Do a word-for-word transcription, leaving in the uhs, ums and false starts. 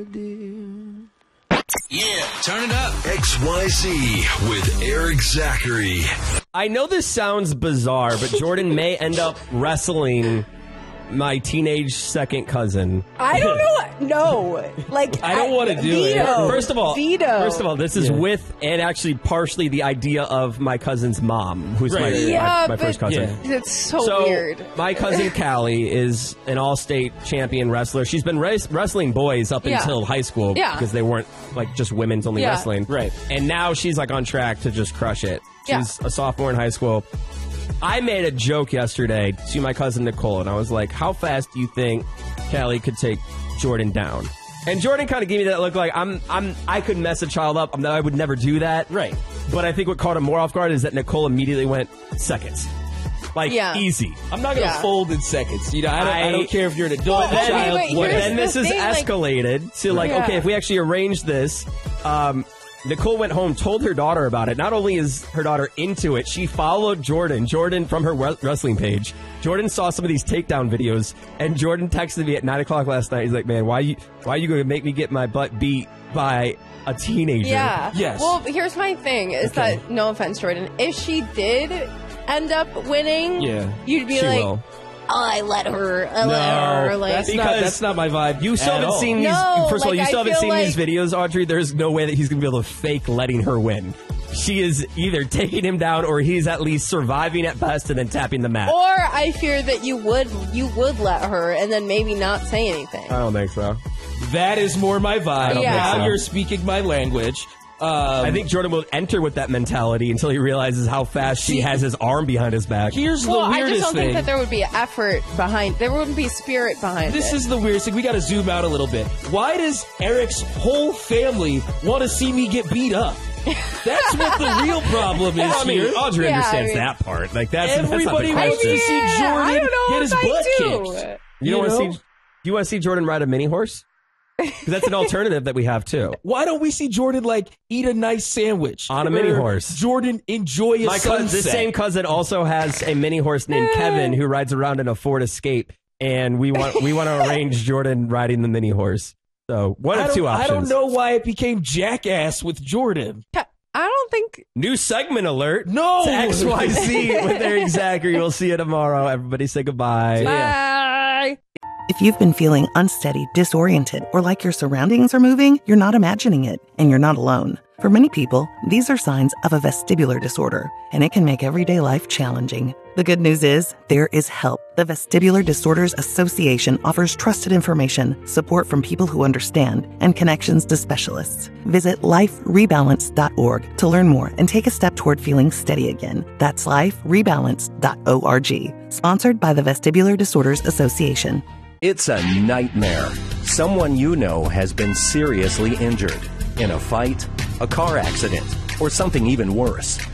Yeah, turn it up. X Y Z with Eric Zachary. I know this sounds bizarre, but Jordan may end up wrestling my teenage second cousin. I don't know. No. Like, I don't want to do veto. it. First of all, Veto. first of all, this is Yeah. with and actually partially the idea of my cousin's mom, who's Right. my, Yeah, my, my but first cousin. Yeah. It's so, So, weird. my cousin Callie is an all-state champion wrestler. She's been race, wrestling boys up Yeah. until high school Yeah. because they weren't like just women's only Yeah. wrestling. Right. And now she's like on track to just crush it. Yeah. She's a sophomore in high school. I made a joke yesterday to my cousin Nicole, and I was like, how fast do you think Callie could take Jordan down? And Jordan kind of gave me that look like I'm, I'm, I could mess a child up. I'm, I would never do that. Right. But I think what caught him more off guard is that Nicole immediately went seconds. Like, Yeah. easy. I'm not going to Yeah. fold in seconds. You know, I don't, I, I- don't care if you're an adult, Well, child, wait, wait, whatever. here's Then the this has thing, like- escalated to like, Yeah. okay, if we actually arrange this, um, Nicole went home, told her daughter about it. Not only is her daughter into it, she followed Jordan. Jordan from her we- wrestling page. Jordan saw some of these takedown videos, and Jordan texted me at nine o'clock last night. He's like, "Man, why you why you going to make me get my butt beat by a teenager?" Yeah. Yes. Well, here's my thing is Okay. that, no offense, Jordan, if she did end up winning, Yeah. you'd be she like, will. oh, I let her. I let No, her. Like, That's not, Because that's not my vibe. You still at haven't all. seen these. No, first of all, like, you still I haven't feel seen like- these videos, Audrey. There's no way that he's going to be able to fake letting her win. She is either taking him down or he's at least surviving at best and then tapping the mat. or I fear that you would you would let her and then maybe not say anything. I don't think so. That is more my vibe. don't Now think so. you're speaking my language. Um, I think Jordan will enter with that mentality until he realizes how fast she See- has his arm behind his back. here's Well, the I weirdest just don't thing. think that there would be effort behind. There wouldn't be spirit behind This it. is the weirdest thing. We got to zoom out a little bit. Why does Eric's whole family want to see me get beat up? That's what the real problem is I mean, here. Audrey Yeah, understands I mean- that part. Like that's Everybody that's not the wants to question. see Yeah, Jordan I don't know get his if I butt do. kicked. You don't want to know? see? You want to see Jordan ride a mini horse? Because that's an alternative that we have too. Why don't we see Jordan like eat a nice sandwich On a mini Or horse. Jordan enjoy a My cousin, sunset. this same cousin also has a mini horse named Kevin who rides around in a Ford Escape, and we want we want to arrange Jordan riding the mini horse. So one I of two don't- options. I don't know why it became Jackass with Jordan. I don't think. New segment alert. No. To X Y Z with Eric Zachary. We'll see you tomorrow. Everybody say goodbye. Bye. If you've been feeling unsteady, disoriented, or like your surroundings are moving, you're not imagining it, and you're not alone. For many people, these are signs of a vestibular disorder, and it can make everyday life challenging. The good news is, there is help. The Vestibular Disorders Association offers trusted information, support from people who understand, and connections to specialists. Visit life rebalance dot org to learn more and take a step toward feeling steady again. That's life rebalance dot org. Sponsored by the Vestibular Disorders Association. It's a nightmare. Someone you know has been seriously injured in a fight, a car accident, or something even worse.